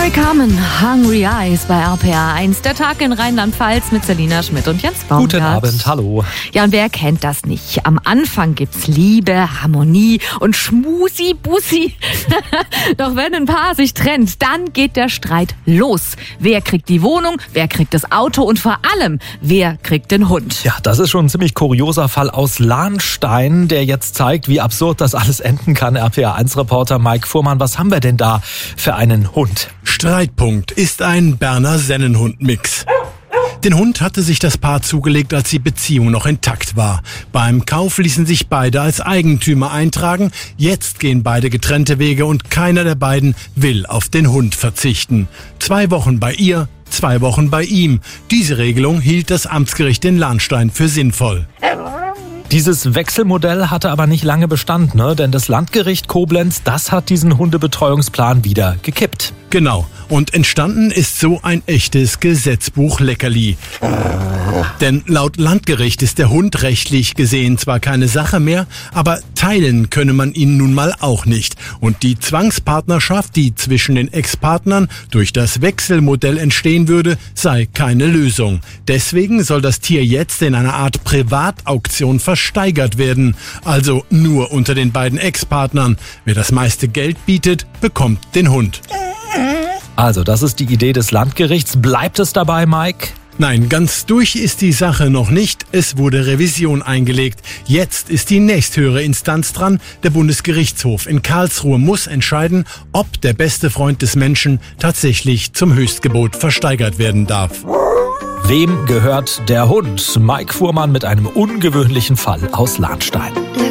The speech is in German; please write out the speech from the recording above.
Carrie Carmen, Hungry Eyes bei RPA 1. Der Tag in Rheinland-Pfalz mit Selina Schmidt und Jens Baumgart. Guten Abend, hallo. Ja, und wer kennt das nicht? Am Anfang gibt's Liebe, Harmonie und Schmusi-Bussi. Doch wenn ein Paar sich trennt, dann geht der Streit los. Wer kriegt die Wohnung, wer kriegt das Auto und vor allem, wer kriegt den Hund? Ja, das ist schon ein ziemlich kurioser Fall aus Lahnstein, der jetzt zeigt, wie absurd das alles enden kann. RPA 1-Reporter Mike Fuhrmann, was haben wir denn da für einen Hund? Streitpunkt ist ein Berner Sennenhund-Mix. Den Hund hatte sich das Paar zugelegt, als die Beziehung noch intakt war. Beim Kauf ließen sich beide als Eigentümer eintragen. Jetzt gehen beide getrennte Wege und keiner der beiden will auf den Hund verzichten. 2 Wochen bei ihr, 2 Wochen bei ihm. Diese Regelung hielt das Amtsgericht in Lahnstein für sinnvoll. Dieses Wechselmodell hatte aber nicht lange Bestand, denn das Landgericht Koblenz, das hat diesen Hundebetreuungsplan wieder gekippt. Genau. Und entstanden ist so ein echtes Gesetzbuch-Leckerli. Denn laut Landgericht ist der Hund rechtlich gesehen zwar keine Sache mehr, aber teilen könne man ihn nun mal auch nicht. Und die Zwangspartnerschaft, die zwischen den Ex-Partnern durch das Wechselmodell entstehen würde, sei keine Lösung. Deswegen soll das Tier jetzt in einer Art Privatauktion versteigert werden. Also nur unter den beiden Ex-Partnern. Wer das meiste Geld bietet, bekommt den Hund. Also, das ist die Idee des Landgerichts. Bleibt es dabei, Mike? Nein, ganz durch ist die Sache noch nicht. Es wurde Revision eingelegt. Jetzt ist die nächsthöhere Instanz dran. Der Bundesgerichtshof in Karlsruhe muss entscheiden, ob der beste Freund des Menschen tatsächlich zum Höchstgebot versteigert werden darf. Wem gehört der Hund? Mike Fuhrmann mit einem ungewöhnlichen Fall aus Lahnstein.